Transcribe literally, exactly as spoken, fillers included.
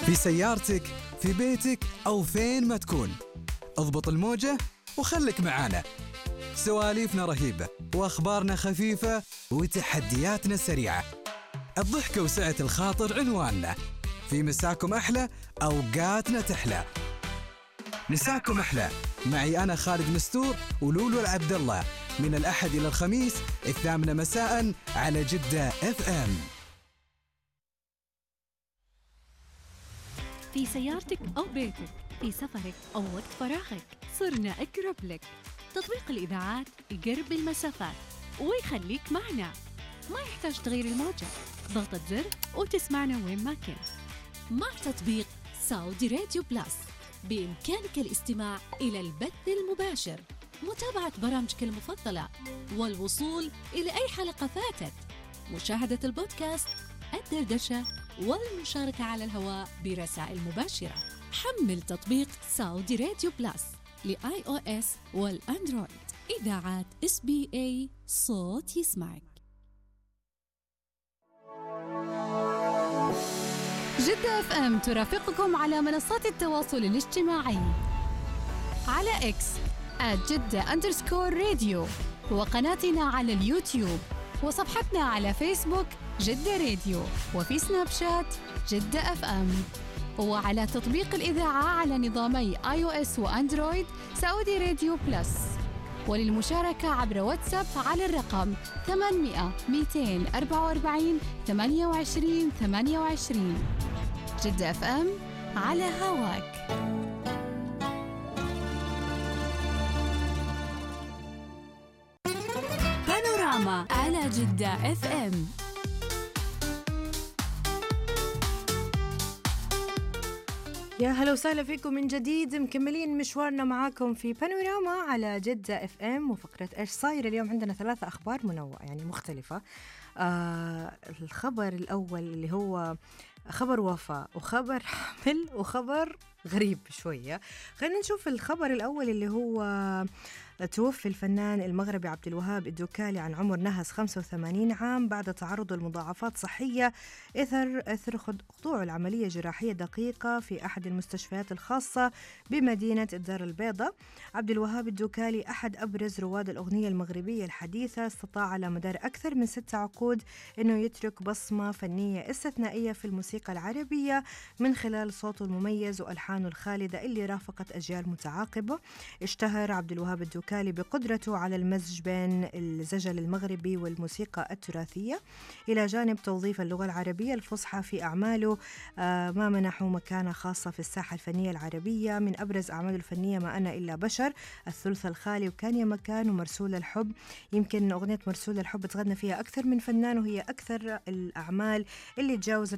في سيارتك، في بيتك أو فين ما تكون. اضبط الموجة وخلك معانا. سواليفنا رهيبة وأخبارنا خفيفة وتحدياتنا سريعة. الضحكة وسعة الخاطر عنواننا. في مساكم أحلى، أوقاتنا تحلى. مساكم أحلى معي أنا خالد مستور ولولو العبد الله، من الأحد إلى الخميس الثامنة مساء على جدة اف ام. في سيارتك أو بيتك، في سفرك أو وقت فراغك، صرنا أقرب لك. تطبيق الإذاعات يقرب المسافات ويخليك معنا. ما يحتاج تغير الموجة، ضغطة زر وتسمعنا وين ما كنت. مع تطبيق سعودي راديو بلاس بإمكانك الاستماع إلى البث المباشر، متابعة برامجك المفضلة، والوصول إلى أي حلقة فاتت، مشاهدة البودكاست، الدردشة، والمشاركة على الهواء برسائل مباشرة. حمل تطبيق سعودي راديو بلاس لآي أو إس والأندرويد. إذاعات إس بي إي، صوت يسمعك. جدة اف ام ترافقكم على منصات التواصل الاجتماعي على اكس @جدة أندرسكور راديو، وقناتنا على اليوتيوب، وصفحتنا على فيسبوك جدة راديو، وفي سناب شات جدة اف ام، وعلى تطبيق الإذاعة على نظامي آي أو إس وأندرويد سعودي راديو بلس. وللمشاركة عبر واتساب على الرقم ثمانمئة مئتين وأربعة وأربعين ثمانية وعشرين ثمانية وعشرين. جدة اف ام على هواك. بانوراما على جدة اف ام. يا هلا وسهلا فيكم من جديد، مكملين مشوارنا معاكم في بانوراما على جدة اف ام، وفقرة ايش صاير. اليوم عندنا ثلاثة اخبار منوعة يعني مختلفة. آه الخبر الاول اللي هو خبر وفاة، وخبر حمل، وخبر غريب شوية. خلينا نشوف الخبر الأول اللي هو توفي الفنان المغربي عبد الوهاب الدوكالي عن عمر نهس خمسة وثمانين عام بعد تعرض لمضاعفات صحية إثر إثر خضوع العملية جراحية دقيقة في أحد المستشفيات الخاصة بمدينة الدار البيضاء. عبد الوهاب الدوكالي أحد أبرز رواد الأغنية المغربية الحديثة، استطاع على مدار أكثر من ستة عقود أنه يترك بصمة فنية استثنائية في الموسيقى العربية من خلال صوته المميز وألحانه الخالدة اللي رافقت أجيال متعاقبة. اشتهر عبد الوهاب الدوكالي بقدرته على المزج بين الزجل المغربي والموسيقى التراثية، إلى جانب توظيف اللغة العربية الفصحى في أعماله، آه ما منحه مكانة خاصة في الساحة الفنية العربية. من أبرز أعماله الفنية ما أنا إلا بشر، الثلث الخالي، وكان يا مكان، ومرسول الحب. يمكن أغنية مرسول الحب تغنى فيها أكثر من فنان، وهي أكثر الأعمال اللي تجاوزت